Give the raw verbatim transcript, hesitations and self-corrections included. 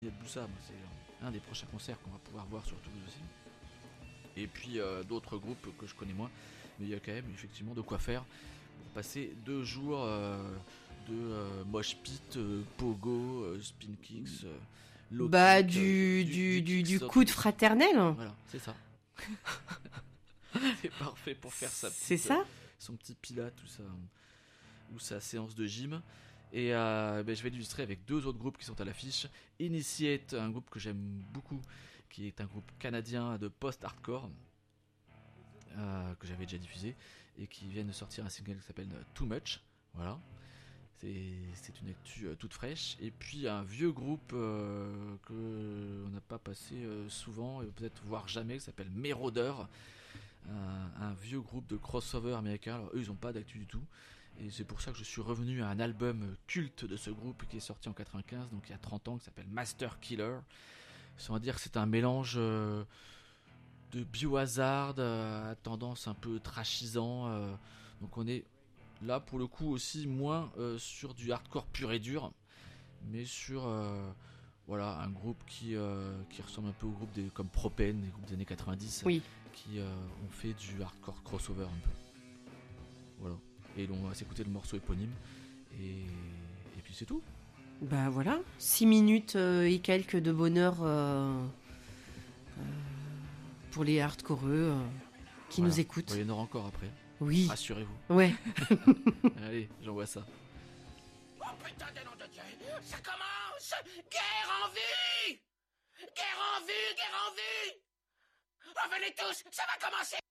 Boussa, c'est un des prochains concerts qu'on va pouvoir voir sur Toulouse aussi. Et puis euh, d'autres groupes que je connais moins, mais il y a quand même effectivement de quoi faire pour passer deux jours euh, de euh, mosh pit, euh, pogo, euh, spin kicks, euh, low Bah kick, du euh, du du, du kick coup de fraternel. Voilà, c'est ça. C'est parfait pour faire sa petite, C'est ça. son petit pilate ou sa, ou sa séance de gym. Et euh, ben, je vais l'illustrer avec deux autres groupes qui sont à l'affiche. Initiate, un groupe que j'aime beaucoup, qui est un groupe canadien de post-hardcore, euh, que j'avais déjà diffusé, et qui vient de sortir un single qui s'appelle Too Much. Voilà. C'est, c'est une actu euh, toute fraîche. Et puis un vieux groupe euh, qu'on n'a pas passé euh, souvent, et peut-être voire jamais, qui s'appelle Marauder. Un, un vieux groupe de crossover américain. Alors eux, ils n'ont pas d'actu du tout. Et c'est pour ça que je suis revenu à un album culte de ce groupe qui est sorti en quatre-vingt-quinze, donc il y a trente ans, qui s'appelle Master Killer. On va dire que c'est un mélange euh, de biohazard euh, à tendance un peu trashisant. Euh, donc on est là pour le coup aussi moins euh, sur du hardcore pur et dur, mais sur euh, voilà, un groupe qui, euh, qui ressemble un peu au groupe des, comme Propane, des groupes des années quatre-vingt-dix, Oui. qui euh, ont fait du hardcore crossover un peu. Voilà. Et on va s'écouter le morceau éponyme. Et, et puis c'est tout. Bah voilà, six minutes euh, et quelques de bonheur euh, euh, pour les hardcoreux euh, qui Voilà. nous écoutent. Bon, il y en aura encore après. Oui. Rassurez-vous. Ouais. Allez, j'envoie ça. Oh putain de nom de Dieu, ça commence. Guerre en vue. Guerre en vue, guerre en vue. Oh, venez tous, ça va commencer.